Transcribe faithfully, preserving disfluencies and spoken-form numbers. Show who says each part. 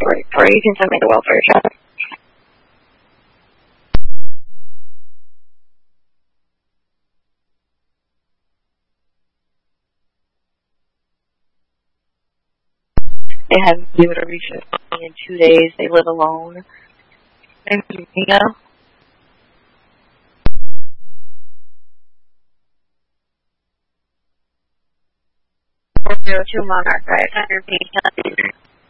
Speaker 1: or, or you can send me the welfare check. They have you to reach it in two days. They live alone. And you know. four zero two Monarch, right? one hundred feet.